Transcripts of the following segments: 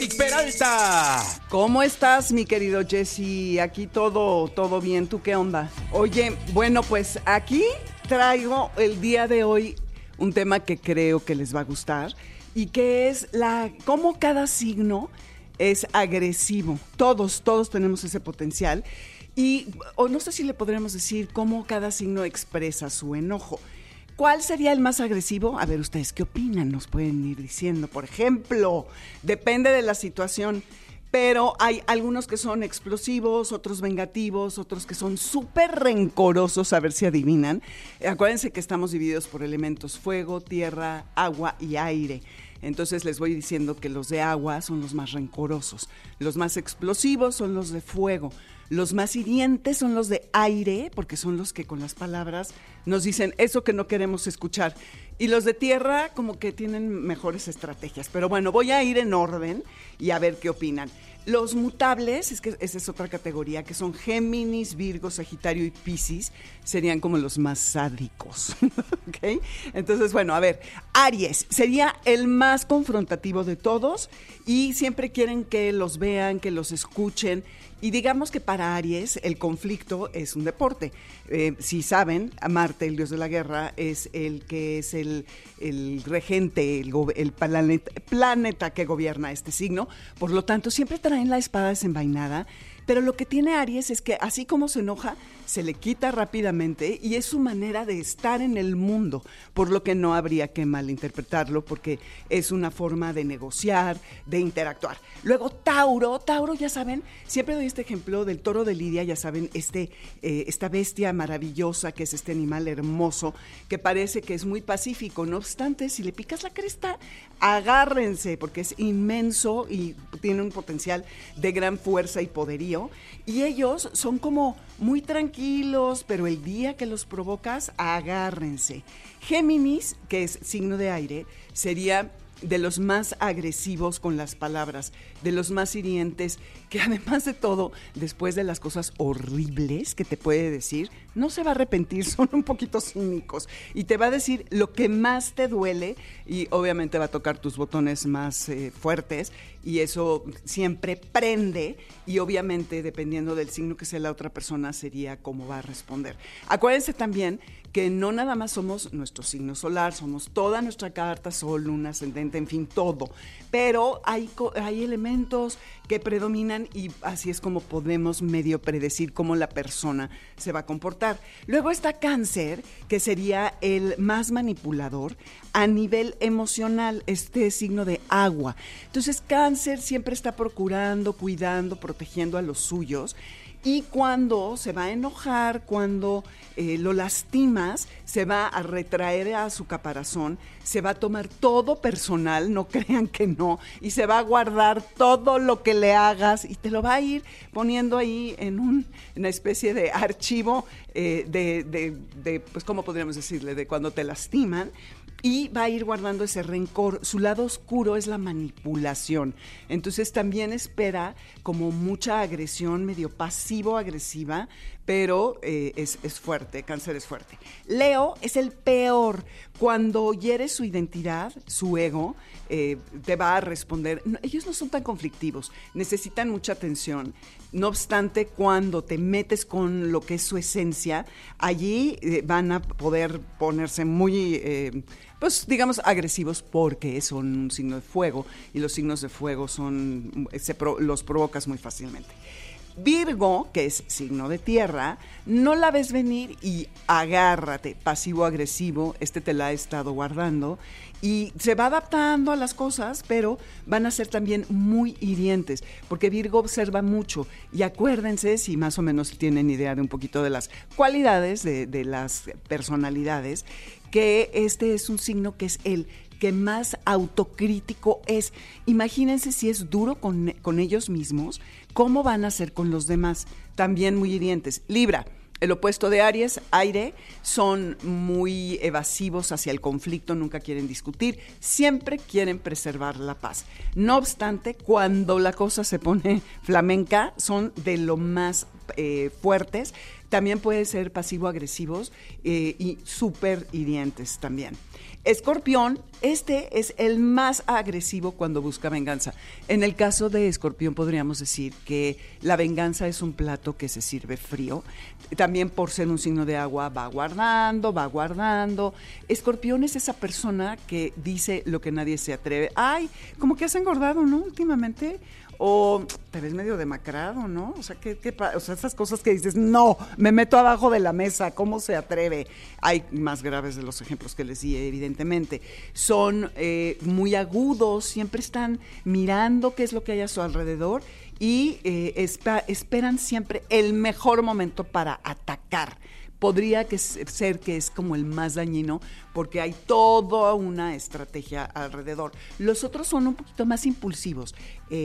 Eric Peralta. ¿Cómo estás, mi querido Jesse? Aquí todo bien. ¿Tú qué onda? Oye, bueno, pues aquí traigo el día de hoy un tema que creo que les va a gustar y que es cómo cada signo es agresivo. Todos tenemos ese potencial o no sé si le podríamos decir cómo cada signo expresa su enojo. ¿Cuál sería el más agresivo? A ver, ¿ustedes qué opinan? Nos pueden ir diciendo. Por ejemplo, depende de la situación, pero hay algunos que son explosivos, otros vengativos, otros que son súper rencorosos, a ver si adivinan. Acuérdense que estamos divididos por elementos fuego, tierra, agua y aire. Entonces les voy diciendo que los de agua son los más rencorosos, los más explosivos son los de fuego, los más hirientes son los de aire, porque son los que con las palabras nos dicen eso que no queremos escuchar. Y los de tierra como que tienen mejores estrategias. Pero bueno, voy a ir en orden y a ver qué opinan. Los mutables, es que esa es otra categoría, que son Géminis, Virgo, Sagitario y Piscis, serían como los más sádicos. ¿Ok? Entonces, bueno, a ver, Aries sería el más confrontativo de todos y siempre quieren que los vean, que los escuchen. Y digamos que para Aries el conflicto es un deporte. Si saben, Marte, el dios de la guerra, es el que es el regente, el planeta que gobierna este signo. Por lo tanto, siempre traen la espada desenvainada. Pero lo que tiene Aries es que así como se enoja, se le quita rápidamente y es su manera de estar en el mundo, por lo que no habría que malinterpretarlo porque es una forma de negociar, de interactuar. Luego Tauro ya saben, siempre doy este ejemplo del toro de Lidia, ya saben, esta bestia maravillosa que es este animal hermoso que parece que es muy pacífico, no obstante, si le picas la cresta, agárrense porque es inmenso y tiene un potencial de gran fuerza y poderío. Y ellos son como muy tranquilos, pero el día que los provocas, agárrense. Géminis, que es signo de aire, sería de los más agresivos con las palabras, de los más hirientes, que además de todo, después de las cosas horribles que te puede decir, no se va a arrepentir, son un poquito cínicos y te va a decir lo que más te duele y obviamente va a tocar tus botones más fuertes y eso siempre prende y obviamente dependiendo del signo que sea la otra persona sería cómo va a responder. Acuérdense también que no nada más somos nuestro signo solar, somos toda nuestra carta, sol, luna, ascendente, en fin, todo. Pero hay elementos que predominan y así es como podemos medio predecir cómo la persona se va a comportar. Luego está Cáncer, que sería el más manipulador a nivel emocional, este signo de agua. Entonces, Cáncer siempre está procurando, cuidando, protegiendo a los suyos. Y cuando se va a enojar, cuando lo lastimas, se va a retraer a su caparazón, se va a tomar todo personal, no crean que no, y se va a guardar todo lo que le hagas y te lo va a ir poniendo ahí en una especie de archivo pues, ¿cómo podríamos decirle? De cuando te lastiman. Y va a ir guardando ese rencor. Su lado oscuro es la manipulación. Entonces también espera como mucha agresión, medio pasivo-agresiva, pero es fuerte, Cáncer es fuerte. Leo es el peor. Cuando hieres su identidad, su ego, te va a responder. No, ellos no son tan conflictivos, necesitan mucha atención. No obstante, cuando te metes con lo que es su esencia, allí van a poder ponerse muy, pues digamos, agresivos porque son un signo de fuego y los signos de fuego los provocas muy fácilmente. Virgo, que es signo de tierra, no la ves venir y agárrate, pasivo-agresivo, te la ha estado guardando y se va adaptando a las cosas, pero van a ser también muy hirientes, porque Virgo observa mucho y acuérdense, si más o menos tienen idea de un poquito de las cualidades de las personalidades, que este es un signo que es el que más autocrítico es. Imagínense si es duro con ellos mismos, ¿cómo van a ser con los demás? También muy hirientes. Libra, el opuesto de Aries, aire, son muy evasivos hacia el conflicto, nunca quieren discutir, siempre quieren preservar la paz. No obstante, cuando la cosa se pone flamenca, son de lo más fuertes, también pueden ser pasivo-agresivos y súper hirientes también. Escorpión, este es el más agresivo cuando busca venganza. En el caso de Escorpión podríamos decir que la venganza es un plato que se sirve frío. También por ser un signo de agua va guardando. Escorpión es esa persona que dice lo que nadie se atreve. Ay, como que has engordado, ¿no? Últimamente. O te ves medio demacrado, ¿no? O sea, o sea, esas cosas que dices, no, me meto abajo de la mesa, ¿cómo se atreve? Hay más graves de los ejemplos que les di, evidentemente. Son muy agudos, siempre están mirando qué es lo que hay a su alrededor y esperan siempre el mejor momento para atacar. Podría ser que es como el más dañino porque hay toda una estrategia alrededor. Los otros son un poquito más impulsivos.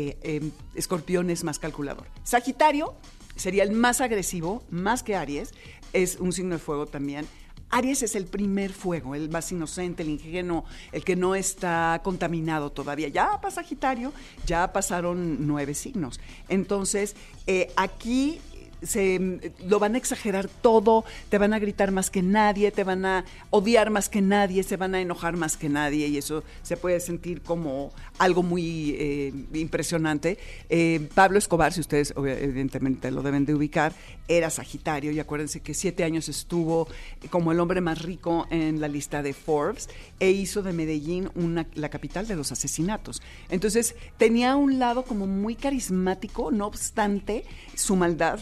Escorpión es más calculador. Sagitario sería el más agresivo, más que Aries. Es un signo de fuego también. Aries es el primer fuego, el más inocente, el ingenuo, el que no está contaminado todavía. Ya para Sagitario, ya pasaron 9 signos. Entonces, aquí lo van a exagerar todo, te van a gritar más que nadie, te van a odiar más que nadie, se van a enojar más que nadie y eso se puede sentir como algo muy impresionante. Pablo Escobar, si ustedes evidentemente lo deben de ubicar, era Sagitario y acuérdense que 7 años estuvo como el hombre más rico en la lista de Forbes e hizo de Medellín la capital de los asesinatos. Entonces tenía un lado como muy carismático, no obstante su maldad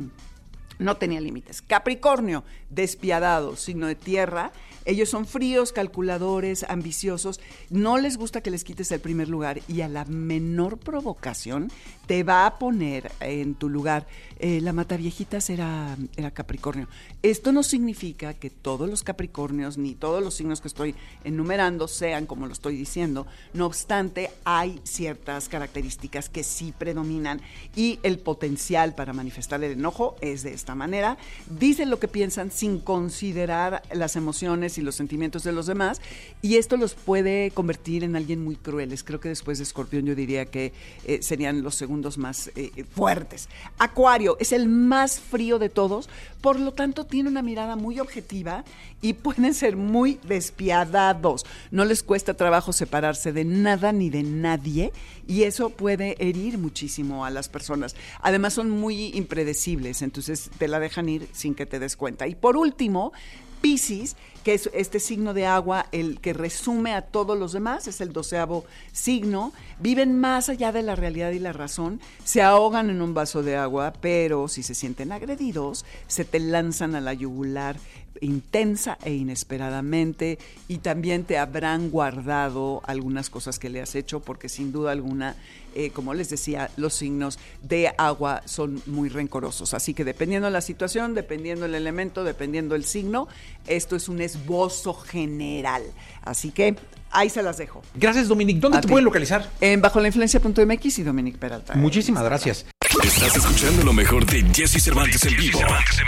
no tenía límites. Capricornio, despiadado, signo de tierra. Ellos son fríos, calculadores, ambiciosos. No les gusta que les quites el primer lugar y a la menor provocación te va a poner en tu lugar. La mataviejitas era Capricornio. Esto no significa que todos los Capricornios ni todos los signos que estoy enumerando sean como lo estoy diciendo. No obstante, hay ciertas características que sí predominan y el potencial para manifestar el enojo es de esta manera. Dicen lo que piensan sin considerar las emociones y los sentimientos de los demás y esto los puede convertir en alguien muy crueles. Creo que después de Escorpión yo diría que serían los segundos más fuertes. Acuario es el más frío de todos, por lo tanto tiene una mirada muy objetiva y pueden ser muy despiadados. No les cuesta trabajo separarse de nada ni de nadie y eso puede herir muchísimo a las personas. Además son muy impredecibles, entonces te la dejan ir sin que te des cuenta. Y por último, Piscis, que es este signo de agua, el que resume a todos los demás, es el 12º signo, viven más allá de la realidad y la razón, se ahogan en un vaso de agua, pero si se sienten agredidos, se te lanzan a la yugular intensa e inesperadamente y también te habrán guardado algunas cosas que le has hecho porque sin duda alguna, como les decía, los signos de agua son muy rencorosos. Así que dependiendo de la situación, dependiendo el elemento, dependiendo el signo, esto es un esbozo general. Así que ahí se las dejo. Gracias, Dominique. ¿Dónde te pueden localizar? En bajolainfluencia.mx y Dominique Peralta. Muchísimas gracias. Estás escuchando lo mejor de Jesse Cervantes en vivo.